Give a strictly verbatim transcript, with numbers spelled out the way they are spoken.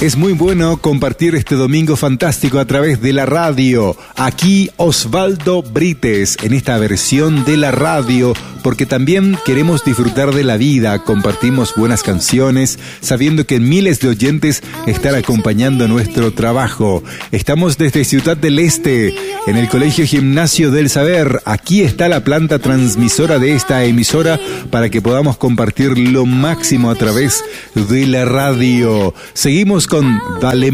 Es muy bueno compartir este domingo fantástico a través de la radio. Aquí Osvaldo Brites en esta versión de la radio, porque también queremos disfrutar de la vida, compartimos buenas canciones, sabiendo que miles de oyentes están acompañando nuestro trabajo. Estamos desde Ciudad del Este, en el Colegio Gimnasio del Saber. Aquí está la planta transmisora de esta emisora para que podamos compartir lo máximo a través de la radio. Seguimos con Dale